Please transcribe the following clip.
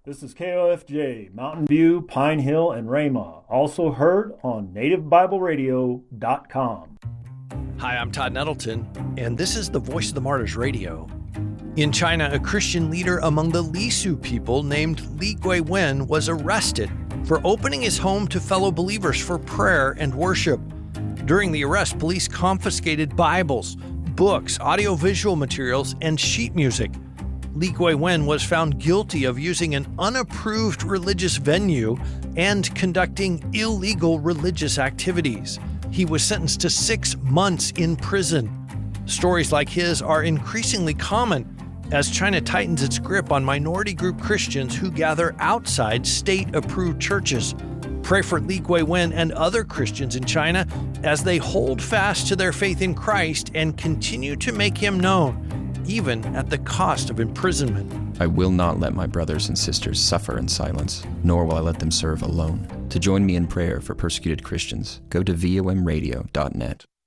This is KOFJ, Mountain View, Pine Hill, and Ramah. Also heard on NativeBibleRadio.com. Hi, I'm Todd Nettleton, and this is the Voice of the Martyrs Radio. In China, a Christian leader among the Lisu people named Li Guiwen was arrested for opening his home to fellow believers for prayer and worship. During the arrest, police confiscated Bibles, books, audiovisual materials, and sheet music. Li Guiwen was found guilty of using an unapproved religious venue and conducting illegal religious activities. He was sentenced to 6 months in prison. Stories like his are increasingly common as China tightens its grip on minority group Christians who gather outside state-approved churches. Pray for Li Guiwen and other Christians in China as they hold fast to their faith in Christ and continue to make him known, even at the cost of imprisonment. I will not let my brothers and sisters suffer in silence, nor will I let them serve alone. To join me in prayer for persecuted Christians, go to VOMradio.net.